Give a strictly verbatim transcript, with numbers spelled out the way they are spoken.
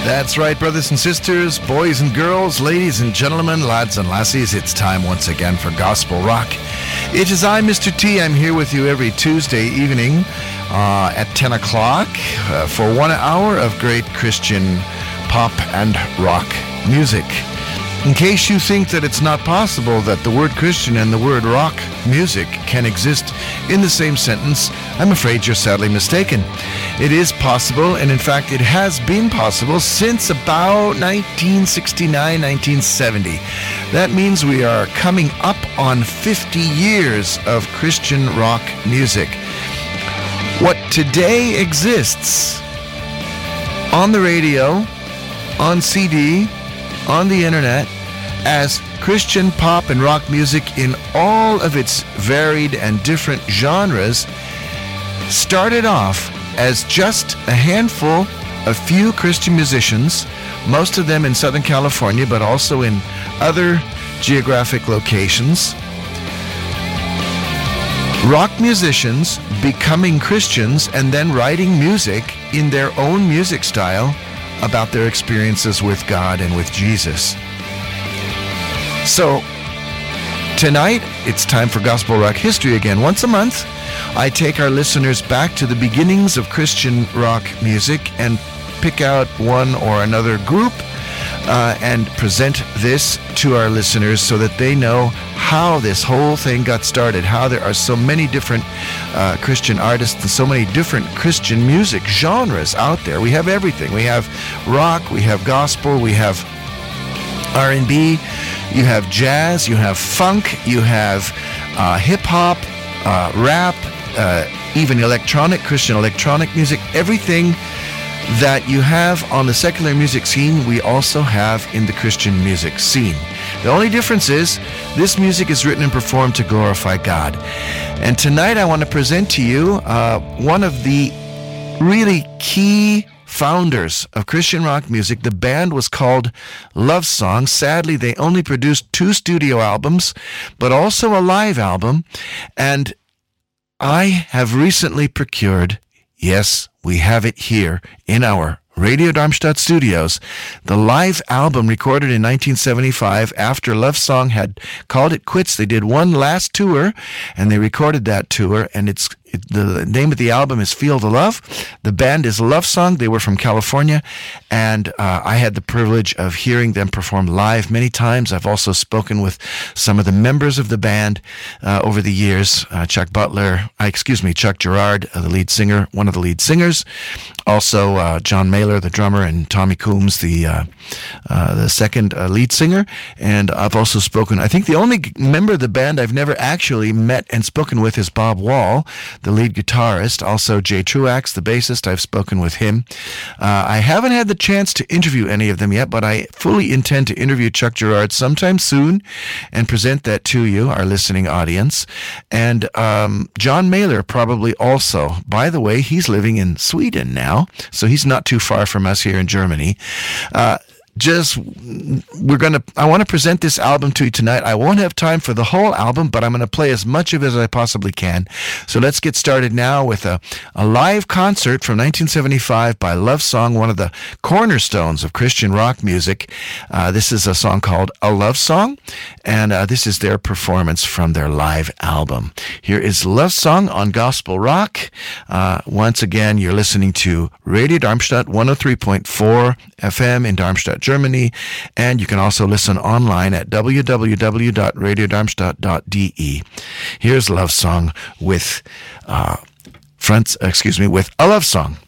That's right, brothers and sisters, boys and girls, ladies and gentlemen, lads and lassies. It's time once again for Gospel Rock. It is I, Mister T. I'm here with you every Tuesday evening uh, at ten o'clock uh, for one hour of great Christian pop and rock music. In case you think that it's not possible that the word Christian and the word rock music can exist in the same sentence, I'm afraid you're sadly mistaken. It is possible, and in fact it has been possible since about nineteen sixty-nine, nineteen seventy. That means we are coming up on fifty years of Christian rock music. What today exists on the radio, on C D, on the internet, as Christian pop and rock music in all of its varied and different genres started off as just a handful of few Christian musicians, most of them in Southern California, but also in other geographic locations. Rock musicians becoming Christians and then writing music in their own music style about their experiences with God and with Jesus. So, tonight, it's time for Gospel Rock History again. Once a month, I take our listeners back to the beginnings of Christian rock music and pick out one or another group uh, and present this to our listeners so that they know how this whole thing got started, how there are so many different uh, Christian artists and so many different Christian music genres out there. We have everything. We have rock, we have gospel, we have R and B, you have jazz, you have funk, you have uh, hip-hop, uh, rap, uh, even electronic, Christian electronic music. Everything that you have on the secular music scene, we also have in the Christian music scene. The only difference is this music is written and performed to glorify God. And tonight I want to present to you uh, one of the really key founders of Christian rock music. The band was called Love Song. Sadly, they only produced two studio albums, but also a live album. And I have recently procured, yes, we have it here in our Radio Darmstadt studios, the live album recorded in nineteen seventy-five after Love Song had called it quits. They did one last tour, and they recorded that tour, and it's it, the name of the album is Feel the Love. The band is Love Song. They were from California, and uh, I had the privilege of hearing them perform live many times. I've also spoken with some of the members of the band uh, over the years. Uh, Chuck Butler, uh, excuse me, Chuck Girard, uh, the lead singer, one of the lead singers. Also, uh, John Mailer, the drummer, and Tommy Coombs, the uh, uh, the second uh, lead singer. And I've also spoken, I think the only member of the band I've never actually met and spoken with is Bob Wall, the lead guitarist. Also, Jay Truax, the bassist, I've spoken with him. Uh, I haven't had the chance to interview any of them yet, but I fully intend to interview Chuck Girard sometime soon and present that to you, our listening audience. And um, John Mailer probably also. By the way, he's living in Sweden now, so he's not too far from us here in Germany. Uh, Just, we're going to, I want to present this album to you tonight. I won't have time for the whole album, but I'm going to play as much of it as I possibly can. So let's get started now with a, a live concert from nineteen seventy-five by Love Song, one of the cornerstones of Christian rock music. Uh, this is a song called A Love Song, and uh, this is their performance from their live album. Here is Love Song on Gospel Rock. Uh, once again, you're listening to Radio Darmstadt one oh three point four F M in Darmstadt, Germany, and you can also listen online at w w w dot radio darmstadt dot d e. Here's Love Song with uh, Franz, excuse me, with A Love Song.